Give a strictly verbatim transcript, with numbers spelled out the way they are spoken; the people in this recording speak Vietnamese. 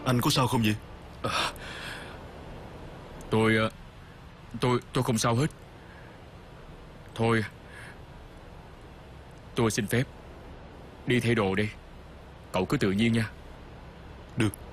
Anh có sao không vậy? à, Tôi Tôi tôi không sao hết. Thôi, tôi xin phép đi thay đồ đây. Cậu cứ tự nhiên nha. Được.